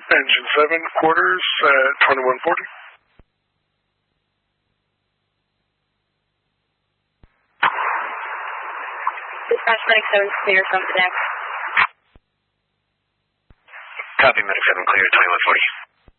Engine 7, quarters at 2140. Dispatch Medic 7 clear from the deck. Copy, Medic 7 clear, 2140.